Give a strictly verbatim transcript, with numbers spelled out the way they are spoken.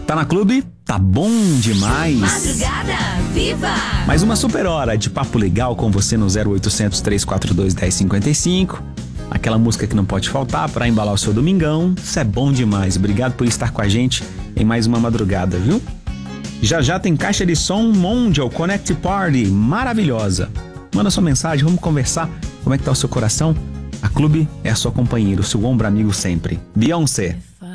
Tá na Clube? Tá bom demais. Madrugada Viva! Mais uma super hora de papo legal com você no zero oitocentos, três quatro dois, um zero cinco cinco. Aquela música que não pode faltar para embalar o seu domingão. Isso é bom demais. Obrigado por estar com a gente em mais uma madrugada, viu? Já já tem caixa de som Mondial Connect Party maravilhosa. Manda sua mensagem, vamos conversar. Como é que tá o seu coração? A Clube é a sua companheira, o seu ombro amigo sempre. Beyoncé.